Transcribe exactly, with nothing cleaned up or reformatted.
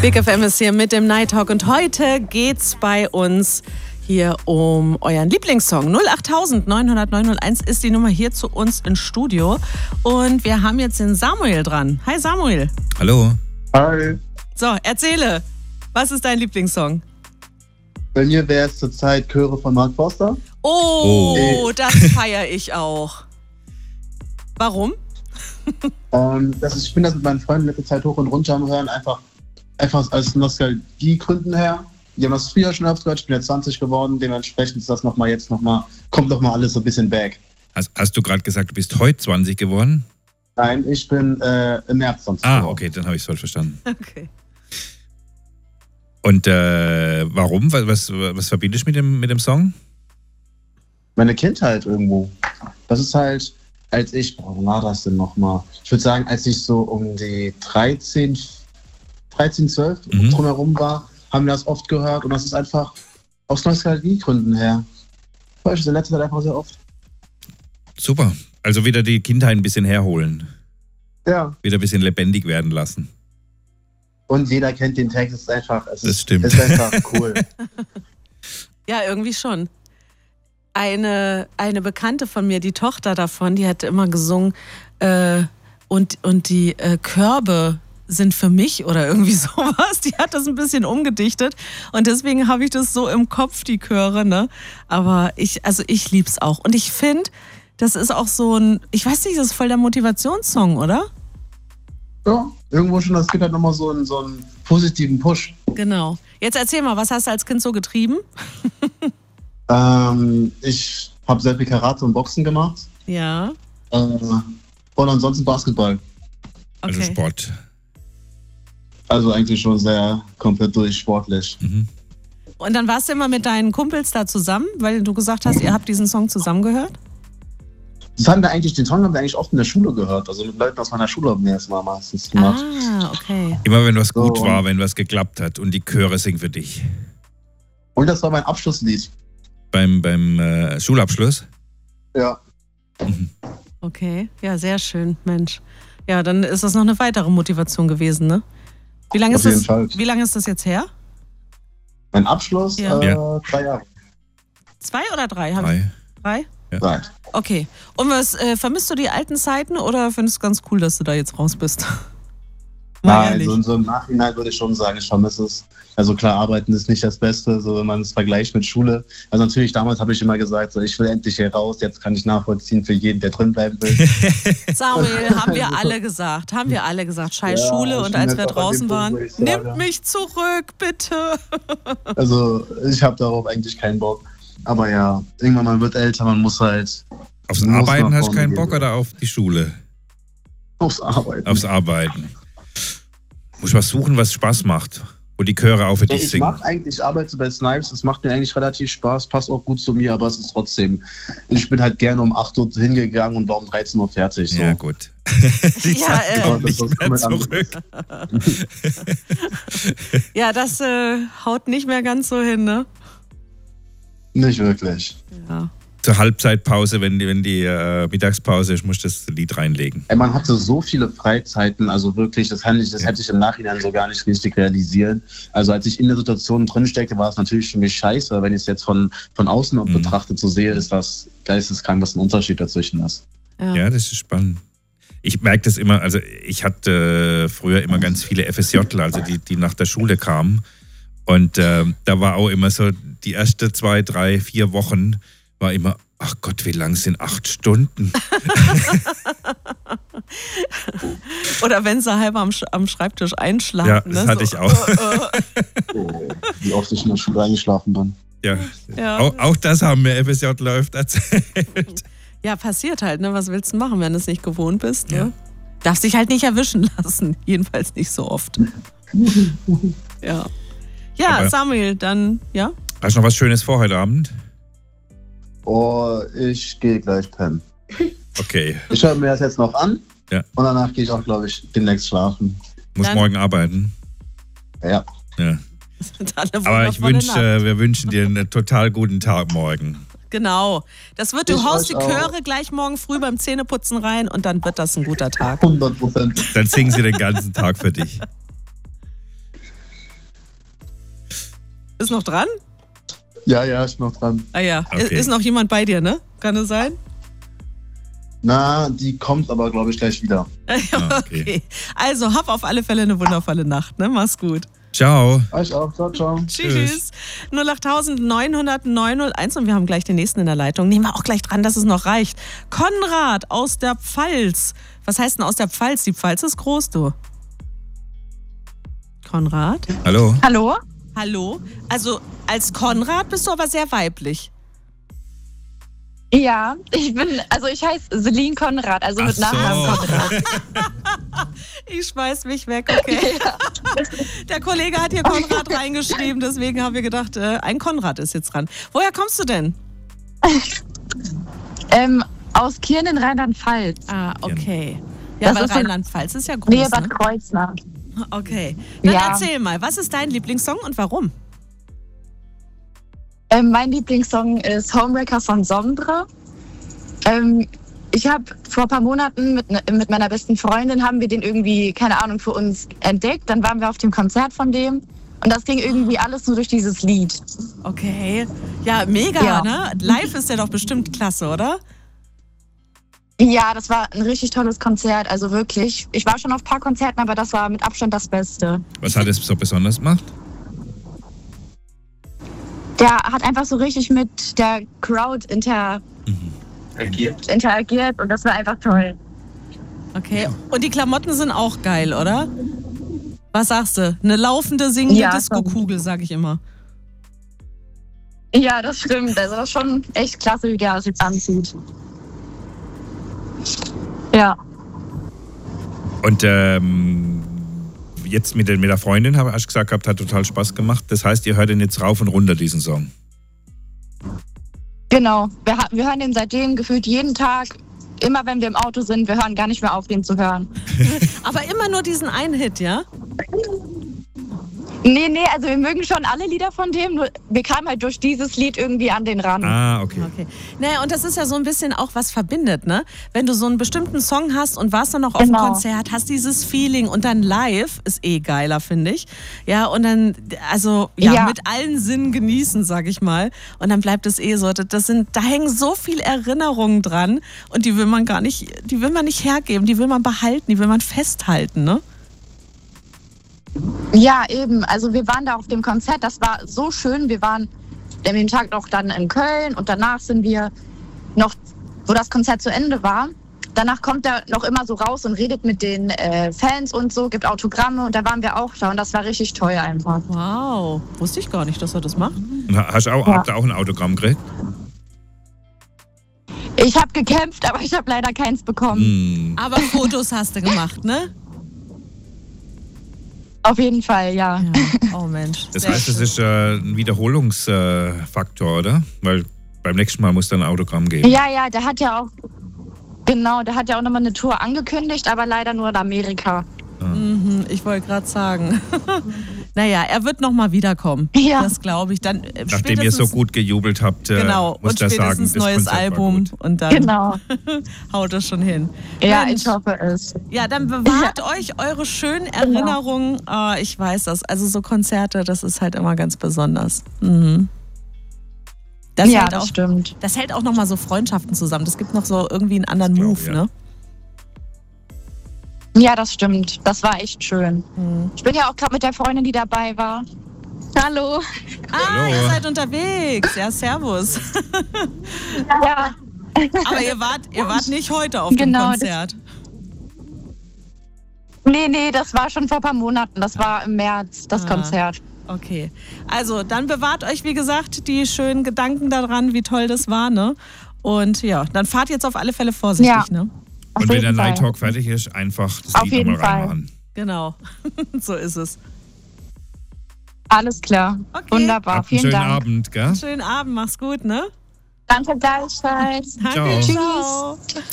Big F M ist hier mit dem Night Talk und heute geht's bei uns hier um euren Lieblingssong. null acht neun null null neun null eins ist die Nummer hier zu uns ins Studio und wir haben jetzt den Samuel dran. Hi Samuel. Hallo. Hi. So, erzähle, was ist dein Lieblingssong? Bei mir wäre es zurzeit Chöre von Mark Forster. Oh, oh. Das feiere ich auch. Warum? Und das ist, ich bin das mit meinen Freunden letzte Zeit hoch und runter am Hören, einfach, einfach aus Nostalgiegründen her. Die haben das früher schon öfter gehört, ich bin jetzt zwanzig geworden, dementsprechend ist das nochmal jetzt nochmal, kommt nochmal alles so ein bisschen back. Hast, hast du gerade gesagt, du bist heute zwanzig geworden? Nein, ich bin äh, im März zwanzig Ah, geworden. okay, dann habe ich es voll verstanden. Okay. Und äh, warum? Was, was, was verbindest du mit dem, mit dem Song? Meine Kindheit irgendwo. Das ist halt, als ich, boah, wann war das denn nochmal? Ich würde sagen, als ich so um die dreizehn, zwölf Mhm. drumherum war, haben wir das oft gehört und das ist einfach aus Nostalgiegründen her. Ich weiß, in letzter Zeit einfach sehr oft. Super. Also wieder die Kindheit ein bisschen herholen. Ja. Wieder ein bisschen lebendig werden lassen. Und jeder kennt den Text, es ist einfach, es Das ist, stimmt. es ist einfach cool. Ja, irgendwie schon. Eine, eine Bekannte von mir, die Tochter davon, die hat immer gesungen äh, und, und die äh, Körbe sind für mich oder irgendwie sowas. Die hat das ein bisschen umgedichtet und deswegen habe ich das so im Kopf, die Chöre, ne? Aber ich, also ich lieb's auch. Und ich finde, das ist auch so ein, ich weiß nicht, das ist voll der Motivationssong, oder? Ja, irgendwo schon, das gibt halt nochmal so einen, so einen positiven Push. Genau. Jetzt erzähl mal, was hast du als Kind so getrieben? Ähm, ich habe sehr viel Karate und Boxen gemacht. Ja. Äh, und ansonsten Basketball. Also Okay. Sport. Also eigentlich schon sehr komplett durch sportlich. Mhm. Und dann warst du immer mit deinen Kumpels da zusammen, weil du gesagt hast, ihr habt diesen Song zusammen gehört? Das haben wir eigentlich, den Song haben wir eigentlich oft in der Schule gehört. Also mit Leuten aus meiner Schule haben wir das mal meistens gemacht. Ah, okay. Immer wenn was gut So. war, wenn was geklappt hat und die Chöre singen für dich. Und das war mein Abschlusslied. Beim, beim äh, Schulabschluss? Ja. Mhm. Okay, ja, sehr schön, Mensch. Ja, dann ist das noch eine weitere Motivation gewesen, ne? Wie lange ist Auf jeden das, Fall. wie lange ist das jetzt her? Mein Abschluss, Ja. äh, Ja. drei Jahre. Zwei oder drei? Hab Drei. ich- Drei? Drei. Okay. Und was, äh, vermisst du die alten Zeiten oder findest du ganz cool, dass du da jetzt raus bist? Mal Nein, ehrlich. so, so im Nachhinein würde ich schon sagen, ich vermisse es. Also klar, arbeiten ist nicht das Beste, so wenn man es vergleicht mit Schule. Also natürlich, damals habe ich immer gesagt, so, ich will endlich hier raus, jetzt kann ich nachvollziehen für jeden, der drin bleiben will. Samuel, haben wir alle gesagt. Haben wir alle gesagt. Scheiß Ja, Schule. ich Und bin als jetzt wir auch an dem draußen Punkt, waren, wo ich sage- nimmt mich zurück, bitte. Also ich habe darauf eigentlich keinen Bock. Aber ja, irgendwann man wird älter, man muss halt Aufs Muss Arbeiten nach hast du vorne keinen gehen. Bock oder auf die Schule? aufs Arbeiten. Aufs Arbeiten. Muss was suchen, was Spaß macht. Wo die Chöre auch für dich Ich singen. mag eigentlich, ich arbeite bei Snipes, das macht mir eigentlich relativ Spaß, passt auch gut zu mir, aber es ist trotzdem, ich bin halt gerne um acht Uhr hingegangen und war um dreizehn Uhr fertig. So. Ja, gut. Die Ja, Zeit äh, kommt das nicht ist mehr mit an- zurück. Ja, das äh, haut nicht mehr ganz so hin, ne? Nicht wirklich. Ja. Zur Halbzeitpause, wenn die, wenn die äh, Mittagspause ist, musst du das Lied reinlegen. Ey, man hatte so viele Freizeiten, also wirklich, das, kann ich, das Ja. hätte ich im Nachhinein so gar nicht richtig realisieren. Also als ich in der Situation drin steckte, war es natürlich für mich scheiße, wenn ich es jetzt von, von außen Mhm. betrachtet so sehe, ist das geisteskrank, was ein Unterschied dazwischen ist. Ja. Ja, das ist spannend. Ich merke das immer, also ich hatte äh, früher immer ganz viele F S Jler, also die, die nach der Schule kamen. Und äh, da war auch immer so, die ersten zwei, drei, vier Wochen war immer, ach Gott, wie lang sind acht Stunden? Oder wenn sie halb am, Sch- am Schreibtisch einschlafen. Ja, das ne? hatte ich auch. Äh, äh. Oh, wie oft ich in der Schule eingeschlafen bin. Ja, Ja. auch, auch das haben mir F S Jler öfter erzählt. Ja, passiert halt, ne? Was willst du machen, wenn du es nicht gewohnt bist? Ne? Ja. Darfst dich halt nicht erwischen lassen. Jedenfalls nicht so oft. Ja. Ja, Aber- Samuel, dann, ja? Hast du noch was Schönes vor heute Abend? Oh, ich gehe gleich pennen. Okay, Ich höre mir das jetzt noch an Ja. und danach gehe ich auch, glaube ich, demnächst schlafen. muss Dann- morgen arbeiten. Ja. Ja. Eine Aber ich wundervolle wünsch, Nacht. äh, wir wünschen dir einen total guten Tag morgen. Genau. Das wird, du Ich haust die euch auch. Chöre gleich morgen früh beim Zähneputzen rein und dann wird das ein guter Tag. hundert Prozent. Dann singen sie den ganzen Tag für dich. Ist noch dran? Ja, ja, ich bin noch dran. Ah ja, Okay. ist, ist noch jemand bei dir, ne? Kann es sein? Na, die kommt aber, glaube ich, gleich wieder. Ah, okay. Okay. Also, hab auf alle Fälle eine wundervolle Nacht, ne? Mach's gut. Ciao. Euch auch. Ciao, ciao. Tschüss. null acht neun null null neun null eins und wir haben gleich den nächsten in der Leitung. Nehmen wir auch gleich dran, dass es noch reicht. Konrad aus der Pfalz. Was heißt denn aus der Pfalz? Die Pfalz ist groß, du. Konrad? Hallo. Hallo? Hallo? Also als Konrad bist du aber sehr weiblich. Ja, ich bin, also ich heiße Celine Konrad, also Ach mit Nachnamen so. Konrad. Ich schmeiß mich weg, okay. Der Kollege hat hier Konrad reingeschrieben, deswegen haben wir gedacht, äh, ein Konrad ist jetzt dran. Woher kommst du denn? Ähm, aus Kirn in Rheinland-Pfalz. Ah, okay. Ja, Das aber ist so Rheinland-Pfalz ist ja groß, Nähe Bad ne? Kreuznach. Okay. Dann Ja. erzähl mal, was ist dein Lieblingssong und warum? Ähm, mein Lieblingssong ist Homewrecker von Sombre. Ähm, ich habe vor ein paar Monaten mit, ne- mit meiner besten Freundin haben wir den irgendwie, keine Ahnung, für uns entdeckt. Dann waren wir auf dem Konzert von dem und das ging irgendwie alles nur durch dieses Lied. Okay. Ja, mega, Ja. ne? Live ist der doch bestimmt klasse, oder? Ja, das war ein richtig tolles Konzert, also wirklich. Ich war schon auf ein paar Konzerten, aber das war mit Abstand das Beste. Was hat es so besonders gemacht? Der hat einfach so richtig mit der Crowd inter interagiert und das war einfach toll. Okay. Und die Klamotten sind auch geil, oder? Was sagst du? Eine laufende, singende Ja, Disco-Kugel, sag ich immer. Ja, das stimmt. Also das ist schon echt klasse, wie der sich anzieht. Ja. Und ähm, jetzt mit, der- mit der Freundin, habe ich gesagt gehabt, hat total Spaß gemacht. Das heißt, ihr hört ihn jetzt rauf und runter, diesen Song. Genau. Wir, ha- wir hören den seitdem gefühlt jeden Tag. Immer wenn wir im Auto sind, wir hören gar nicht mehr auf, den zu hören. Aber immer nur diesen einen Hit, ja? Nee, nee, also wir mögen schon alle Lieder von dem. Nur wir kamen halt durch dieses Lied irgendwie an den Rand. Ah, okay. Okay. Naja, und das ist ja so ein bisschen auch was verbindet, ne? Wenn du so einen bestimmten Song hast und warst dann noch auf dem Genau. Konzert, hast dieses Feeling und dann live ist eh geiler, finde ich. Ja, und dann, also, ja, Ja. mit allen Sinnen genießen, sag ich mal. Und dann bleibt es eh so. Das sind, da hängen so viele Erinnerungen dran und die will man gar nicht, die will man nicht hergeben, die will man behalten, die will man festhalten, ne? Ja, eben. Also wir waren da auf dem Konzert. Das war so schön. Wir waren an dem Tag noch dann in Köln und danach sind wir noch, wo das Konzert zu Ende war. Danach kommt er noch immer so raus und redet mit den äh, Fans und so, gibt Autogramme und da waren wir auch da und das war richtig toll einfach. Wow, wusste ich gar nicht, dass er das macht. Und hast auch, Ja. habt ihr auch ein Autogramm gekriegt? Ich habe gekämpft, aber ich habe leider keins bekommen. Hm. Aber Fotos hast du gemacht, ne? Auf jeden Fall, ja. Ja. Oh Mensch. Das sehr heißt, es schön. ist äh, ein Wiederholungsfaktor, oder? Weil beim nächsten Mal muss dann ein Autogramm geben. Ja, ja, der hat ja auch, genau, der hat ja auch nochmal eine Tour angekündigt, aber leider nur in Amerika. Mhm, ich wollte gerade sagen. Naja, er wird nochmal wiederkommen. Ja. Das glaube ich. Dann äh, Nachdem ihr so spätestens- gut gejubelt habt, äh, Genau, muss und er sagen, spätestens das neues Konzert war Album gut. und dann Genau. haut es schon hin. Ja, Mensch. ich hoffe es. Ja, dann bewahrt euch eure schönen Erinnerungen. Ah, ich weiß das. Also so Konzerte, das ist halt immer ganz besonders. Mhm. Das ja, hält das auch, stimmt. das hält auch nochmal so Freundschaften zusammen. Das gibt noch so irgendwie einen anderen Das glaub Move, ich, ja. ne? Ja, das stimmt. Das war echt schön. Mhm. Ich bin ja auch gerade mit der Freundin, die dabei war. Hallo. Ah, Hallo. ihr seid unterwegs. Ja, servus. Ja, Aber ihr wart, ihr wart nicht heute auf Genau, dem das- Konzert. nee, nee, das war schon vor ein paar Monaten. Das war im März, das Ah. Konzert. Okay. Also, dann bewahrt euch, wie gesagt, die schönen Gedanken daran, wie toll das war, ne? Und ja, dann fahrt jetzt auf alle Fälle vorsichtig, Ja. ne? Auf Und wenn der jeden Night Fall. Talk fertig ist, einfach das Auf Lied jeden nochmal Fall. reinmachen. Genau. So ist es. Alles klar. Okay. Wunderbar. Habt einen Vielen schönen Dank. Abend, gell? Schönen Abend, mach's gut, ne? Danke gleichfalls. Danke, Ciao. ciao.